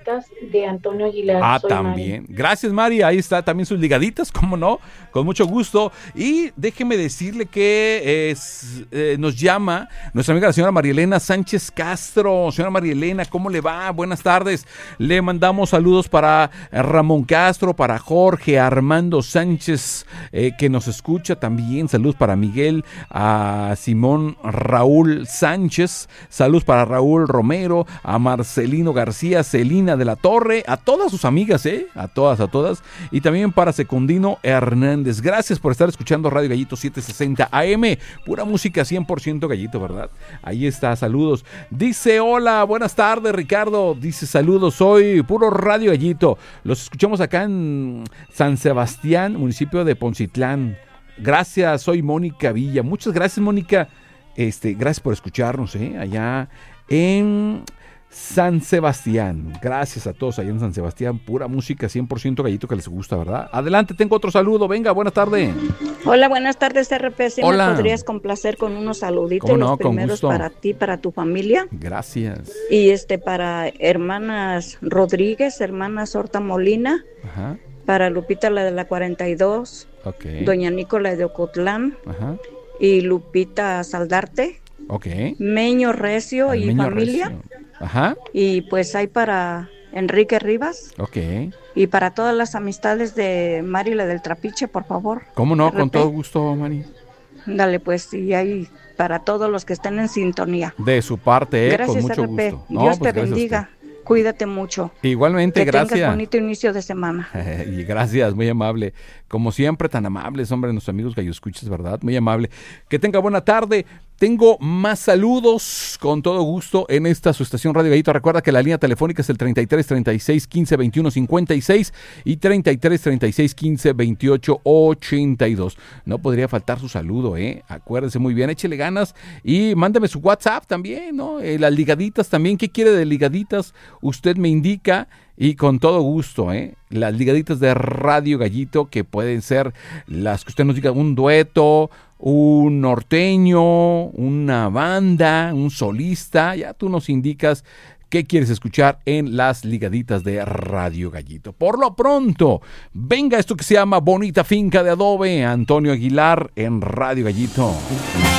ligaditas de Antonio Aguilar. Soy También. Mari. Gracias, Mari. Ahí está también sus ligaditas, cómo no, con mucho gusto. Y déjeme decirle que nos llama nuestra amiga la señora María Elena Sánchez Castro. Señora María Elena, ¿cómo le va? Buenas tardes. Le mandamos saludos para Ramón Castro, para Jorge Armando Sánchez, que nos escucha también. Saludos para Miguel, a Simón Raúl Sánchez. Saludos para Raúl Romero, a Marcelino García, Celina de la Torre, a todas sus amigas, a todas, y también para Secundino Hernández. Gracias por estar escuchando Radio Gallito 760 AM, pura música 100% Gallito, ¿verdad? Ahí está, saludos. Dice, hola, buenas tardes, Ricardo. Dice, saludos, soy puro Radio Gallito. Los escuchamos acá en San Sebastián, municipio de Poncitlán. Gracias, soy Mónica Villa. Muchas gracias, Mónica. Gracias por escucharnos, allá en San Sebastián. Gracias a todos allá en San Sebastián. Pura música 100% Gallito que les gusta, ¿verdad? Adelante, tengo otro saludo. Venga, buenas tardes. Hola, buenas tardes, RP. ¿Sí Hola. me podrías complacer con unos saluditos? ¿Cómo no? Los Con primeros gusto. para ti, para tu familia. Gracias. Y para hermanas Rodríguez, hermanas Horta Molina, Ajá. para Lupita, la de la 42, Ok. doña Nicola de Ocotlán Ajá. y Lupita Saldarte, Ok. Meño Recio Al y Meño familia. Recio. Ajá. Y pues hay para Enrique Rivas Ok. y para todas las amistades de Mari, la del Trapiche, por favor. ¿Cómo no? Con RP. todo gusto, Mari. Dale, pues, y hay para todos los que estén en sintonía. De su parte, Gracias, con mucho RP. gusto. Dios te pues, gracias a bendiga. Cuídate mucho. usted. Igualmente, Que gracias. tengas bonito inicio de semana. Y gracias, muy amable. Como siempre, tan amables, hombre, nuestros amigos Gallo Escuchas, ¿verdad? Muy amable. Que tenga buena tarde. Tengo más saludos con todo gusto en esta su estación Radio Gallito. Recuerda que la línea telefónica es el 33 36 15 21 56 y 33 36 15 28 82. No podría faltar su saludo, Acuérdese muy bien, échele ganas y mándame su WhatsApp también, ¿no? Las ligaditas también. ¿Qué quiere de ligaditas? Usted me indica. Y con todo gusto, las ligaditas de Radio Gallito, que pueden ser las que usted nos diga, un dueto, un norteño, una banda, un solista, ya tú nos indicas qué quieres escuchar en las ligaditas de Radio Gallito. Por lo pronto, venga esto que se llama Bonita Finca de Adobe, Antonio Aguilar en Radio Gallito.